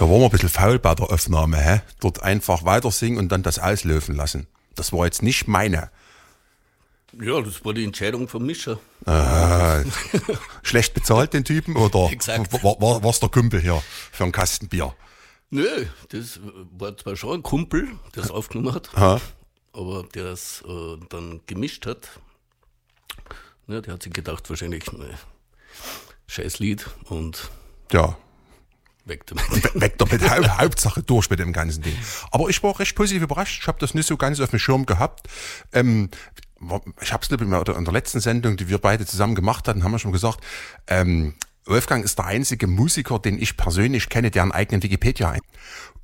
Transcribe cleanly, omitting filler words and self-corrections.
Da waren wir ein bisschen faul bei der Aufnahme, hä? Dort einfach weiter singen und dann das auslaufen lassen. Das war jetzt nicht meine. Ja, das war die Entscheidung vom Mischer. Schlecht bezahlt den Typen oder Exakt. war's der Kumpel hier für einen Kasten Bier? Nö, das war zwar schon ein Kumpel, der es aufgenommen hat, Aha. aber der es dann gemischt hat. Ja, der hat sich gedacht, wahrscheinlich, scheiß Lied und Ja, weg damit. weg damit. Hauptsache durch mit dem ganzen Ding. Aber ich war recht positiv überrascht. Ich habe das nicht so ganz auf dem Schirm gehabt. Ich habe es in der letzten Sendung, die wir beide zusammen gemacht hatten, haben wir schon gesagt, Wolfgang ist der einzige Musiker, den ich persönlich kenne, der einen eigenen Wikipedia hat.